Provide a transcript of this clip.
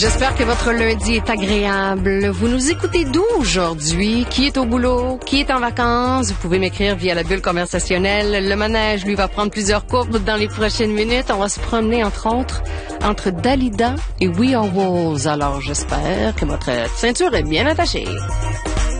J'espère que votre lundi est agréable. Vous nous écoutez d'où aujourd'hui? Qui est au boulot? Qui est en vacances? Vous pouvez m'écrire via la bulle conversationnelle. Le manège, lui, va prendre plusieurs courbes dans les prochaines minutes. On va se promener, entre autres, entre Dalida et We Are Wolves. Alors, j'espère que votre ceinture est bien attachée.